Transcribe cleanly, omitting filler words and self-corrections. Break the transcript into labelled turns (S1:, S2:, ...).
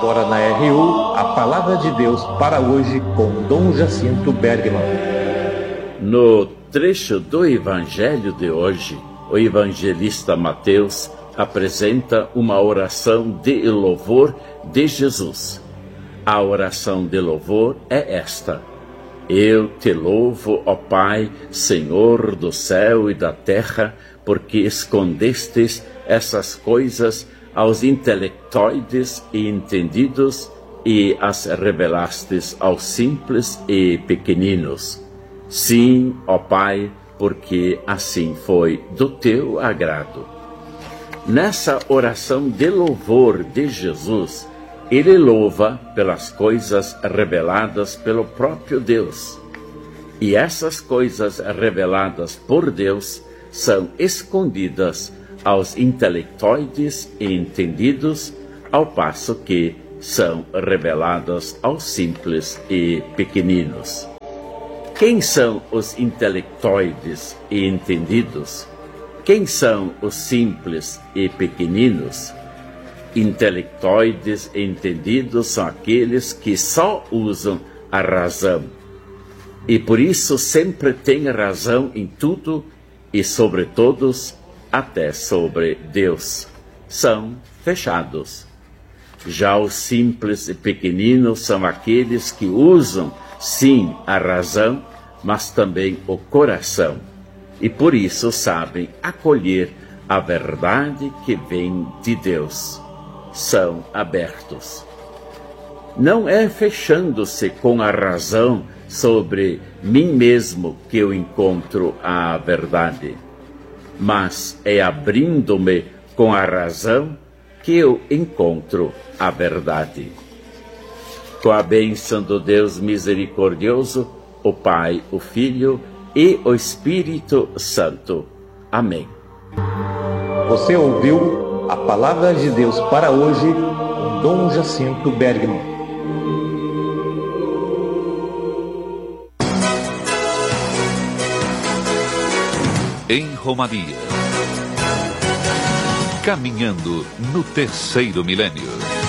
S1: Agora na RU, a Palavra de Deus para hoje com Dom Jacinto Bergman.
S2: No trecho do Evangelho de hoje, o evangelista Mateus apresenta uma oração de louvor de Jesus. A oração de louvor é esta: Eu te louvo, ó Pai, Senhor do céu e da terra, porque escondestes essas coisas aos intelectoides e entendidos e as revelastes aos simples e pequeninos. Sim, ó Pai, porque assim foi do teu agrado. Nessa oração de louvor de Jesus, ele louva pelas coisas reveladas pelo próprio Deus. E essas coisas reveladas por Deus são escondidas aos intelectoides e entendidos, ao passo que são reveladas aos simples e pequeninos. Quem são os intelectoides e entendidos? Quem são os simples e pequeninos? Intelectoides e entendidos são aqueles que só usam a razão e por isso sempre têm razão em tudo e sobre todos, até sobre Deus. São fechados. Já os simples e pequeninos são aqueles que usam, sim, a razão, mas também o coração, e por isso sabem acolher a verdade que vem de Deus. São abertos. Não é fechando-se com a razão sobre mim mesmo que eu encontro a verdade, mas é abrindo-me com a razão que eu encontro a verdade. Com a bênção do Deus misericordioso, o Pai, o Filho e o Espírito Santo. Amém.
S1: Você ouviu a Palavra de Deus para hoje com Dom Jacinto Bergman.
S3: Em Romaria, caminhando no terceiro milênio.